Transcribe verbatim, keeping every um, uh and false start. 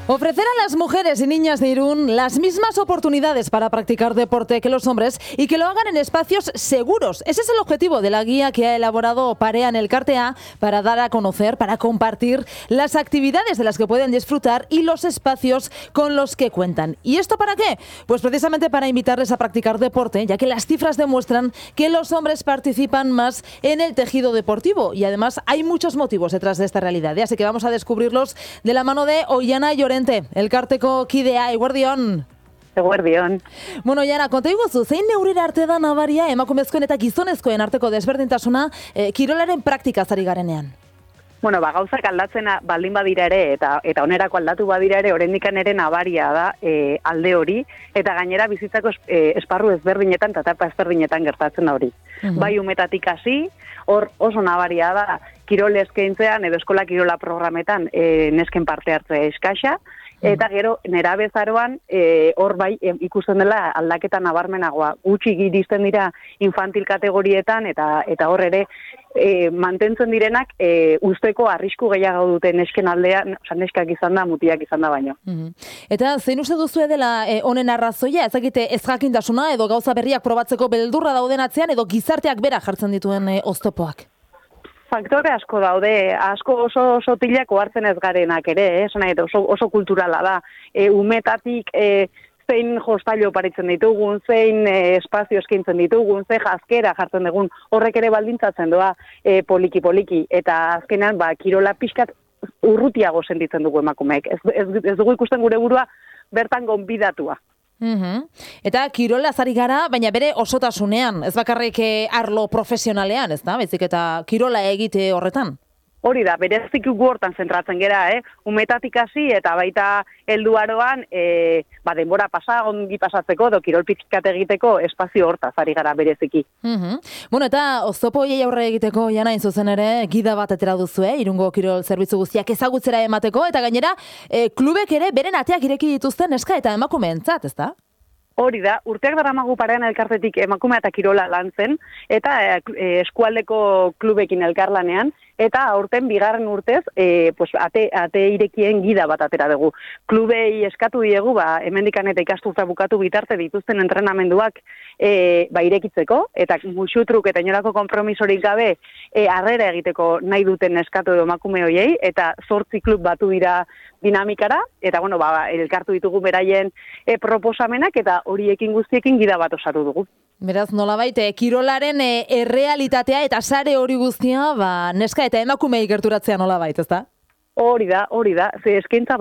Ofrecer a las mujeres y niñas de Irún las mismas oportunidades para practicar deporte que los hombres y que lo hagan en espacios seguros. Ese es el objetivo de la guía que ha elaborado Parean Elkartea para dar a conocer, para compartir las actividades de las que pueden disfrutar y los espacios con los que cuentan. ¿Y esto para qué? Pues precisamente para invitarles a practicar deporte, ya que las cifras demuestran que los hombres participan más en el tejido deportivo y además hay muchos motivos detrás de esta realidad, ¿eh? Así que vamos a descubrirlos de la mano de Oiana Llorente, elkarteko kidea, eguerdion. Eguerdion. Bueno, Oiana, konta iguzu, zein neurrira arte da nabaria emakumezkoen eta gizonezkoen arteko desberdintasuna eh, kirolaren praktikaz ari garenean? Bueno, ba, gauzak aldatzen baldin badira ere, eta eta onerako aldatu badira ere, oraindikan ere nabaria da e, alde hori, eta gainera bizitzako e, esparru ezberdinetan eta etapa ezberdinetan gertatzen da hori. Uh-huh. Bai umetatik hasi, hor oso nabaria da, kirol eskaintzean edo eskola kirola programetan e, nesken parte hartzea eskaxa, eta gero nerabezaroan e, hor bai e, ikusten dela aldaketa nabarmenagoa. Gutxi iristen dira infantil kategorietan eta eta hor ere e, mantentzen direnak e, usteko arrisku gehiago dute nesken aldean, osea neskak izan da, mutiak izan da baino. Mm-hmm. Eta zein uste duzu dela e, honen arrazoia, ezagite ezjakintasuna edo gauza berriak probatzeko beldurra dauden atzean edo gizarteak bera jartzen dituen e, oztopoak? Faktore asko daude, asko oso sotilak ohartzen ez garenak ere, eh? Esan oso, oso kulturala da. E, umetatik e, zein jostailu oparitzen ditugun, zein e, espazio eskaintzen ditugun, zein jazkera jartzen dugun, horrek ere baldintzatzen doa e, poliki-poliki. Eta azkenan, ba, kirola pixkat urrutiago sentitzen dugu emakumeek. Ez, ez, ez dugu ikusten gure burua bertan gonbidatua. Mm-hmm. Eta kirola zari gara, baina bere osotasunean, ez bakarrik arlo profesionalean, ez da? Bezik eta kirola egite horretan? Hori da, berezik gu hortan zentratzen gera, eh? Umetatik hasi eta baita helduaroan e, ba, denbora pasa, ongi pasatzeko, edo kirol pixkat egiteko espazio hortaz ari gara bereziki. Mm-hmm. Bueno, eta oztopo hiei aurre egiteko jana zuzen ere, gida bat atera duzu, eh? Irungo kirol zerbitzu guztiak ezagutzera emateko, eta gainera, e, klubek ere beren ateak ireki dituzten eska eta emakumeentzat, ez da? Hori da, urteak daramagu Parean Elkartetik emakumea eta kirola lantzen, eta e, eskualdeko klubekin elkarlanean, eta aurten bigarren urtez, e, pues, ate, ate irekien gida bat atera dugu. Klubei eskatu diegu, ba, hemendikan eta ikasturtea bukatu bitarte dituzten entrenamenduak e, ba, irekitzeko, eta musutruk eta inolako konpromisorik gabe e, harrera egiteko nahi duten eskatu edo emakume hoiei, eta zortzi klub batu dira dinamikara, eta bueno, ba, elkartu ditugu beraien e, proposamenak, eta horiekin guztiekin gida bat osatu dugu. Beraz, nolabait, eh, kirolaren eh, errealitatea eta sare hori guztia, ba, neska eta emakumei gerturatzea nolabait, ezta? Hori da, hori da, ze eskaintza